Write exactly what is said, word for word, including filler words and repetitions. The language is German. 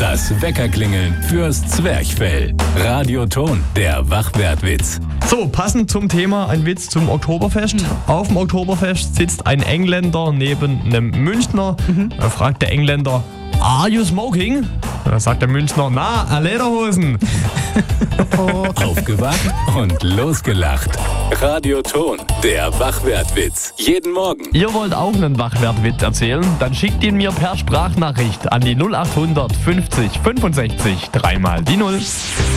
Das Weckerklingeln fürs Zwerchfell. Radioton, der Wachwertwitz. So, passend zum Thema ein Witz zum Oktoberfest. Mhm. Auf dem Oktoberfest sitzt ein Engländer neben einem Münchner. Mhm. Da fragt der Engländer, "Are you smoking?" Da sagt der Münchner, "Na, Lederhosen." Oh. Aufgewacht und losgelacht. Radioton, der Wachwertwitz. Jeden Morgen. Ihr wollt auch einen Wachwertwitz erzählen? Dann schickt ihn mir per Sprachnachricht an die null acht hundert fünfzig fünfundsechzig dreimal die Null.